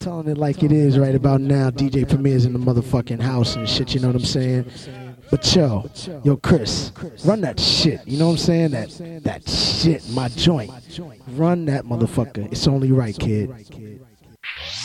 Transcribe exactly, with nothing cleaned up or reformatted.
Telling it like it is right about now. D J Premier's in the motherfucking house and shit, you know what I'm saying? But yo, yo Chris, run that shit, you know what I'm saying? That that shit, my joint. Run that motherfucker. It's only right, kid.